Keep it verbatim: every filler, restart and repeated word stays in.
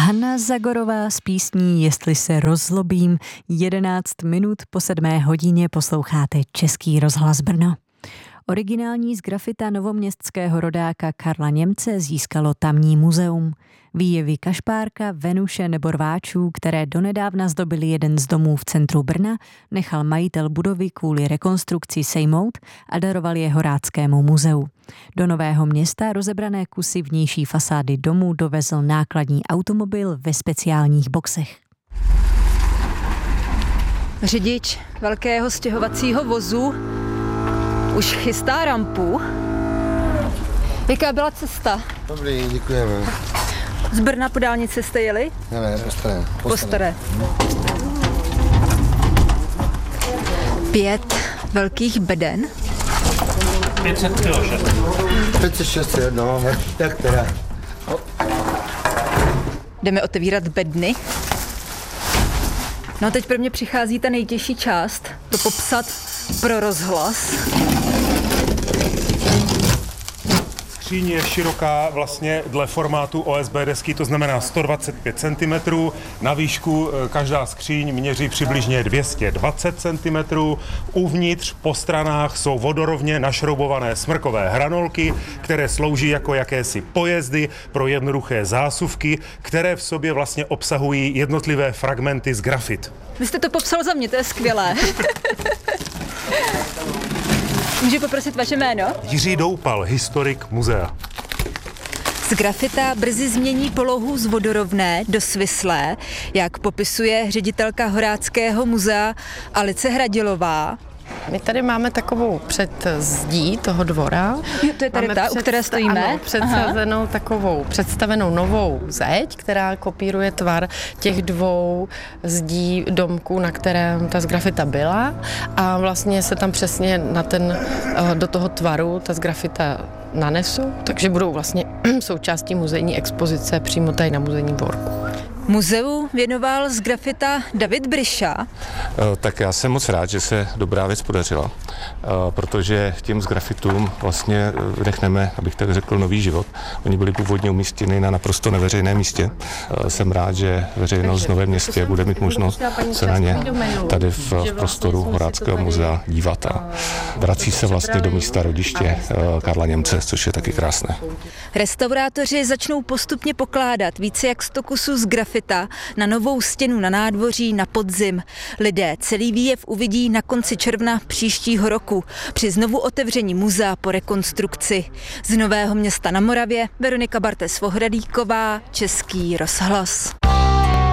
Hana Zagorová s písní Jestli se rozzlobím. jedenáct minut po sedmé hodině posloucháte Český rozhlas Brno. Originální z grafita novoměstského rodáka Karla Němce získalo tamní muzeum. Výjevy Kašpárka, Venuše nebo rváčů, které donedávna zdobily jeden z domů v centru Brna, nechal majitel budovy kvůli rekonstrukci sejmout a daroval je Horáckému muzeu. Do Nového Města rozebrané kusy vnější fasády domu dovezl nákladní automobil ve speciálních boxech. Řidič velkého stěhovacího vozu už chystá rampu. Jaká byla cesta? Dobrý, děkujeme. Z Brna po dálnici jste jeli? Ne, ne, po staré. Po staré. Pět velkých beden. pět set kilo, šest. pět set šest, no, jak teda. O. Jdeme otevírat bedny. No a teď pro mě přichází ta nejtěžší část, to popsat pro rozhlas. Skříň je široká vlastně dle formátu O S B desky, to znamená sto dvacet pět centimetrů. Na výšku každá skříň měří přibližně dvě stě dvacet centimetrů. Uvnitř po stranách jsou vodorovně našroubované smrkové hranolky, které slouží jako jakési pojezdy pro jednoduché zásuvky, které v sobě vlastně obsahují jednotlivé fragmenty z grafit. Vy jste to popsal za mě, to je skvělé. Můžu poprosit vaše jméno? Jiří Doupal, historik muzea. Z grafita brzy změní polohu z vodorovné do svislé, jak popisuje ředitelka Horáckého muzea Alice Hradilová. My tady máme takovou předzdí toho dvora. Jo, to je tady ta, u které stojíme? Ano, předsazenou Aha. takovou, představenou novou zeď, která kopíruje tvar těch dvou zdí domků, na kterém ta zgrafita byla. A vlastně se tam přesně na ten, do toho tvaru ta zgrafita nanesou, takže budou vlastně součástí muzejní expozice přímo tady na muzejním dvorku. Muzeu věnoval z grafita David Bryša. Tak já jsem moc rád, že se dobrá věc podařila, protože těm z grafitům vlastně nechneme, abych tak řekl, nový život. Oni byli původně umístěni na naprosto neveřejném místě. Jsem rád, že veřejnost v Novém Městě bude mít možnost se na ně tady v prostoru Horáckého muzea dívat a vrací se vlastně do místa rodiště Karla Němce, což je taky krásné. Restaurátoři začnou postupně pokládat více jak sto kusů z grafita na novou stěnu na nádvoří na podzim. Lidé celý výjev uvidí na konci června příštího roku při znovu otevření muzea po rekonstrukci. Z Nového Města na Moravě Veronika Bartes-Vohradíková, Český rozhlas.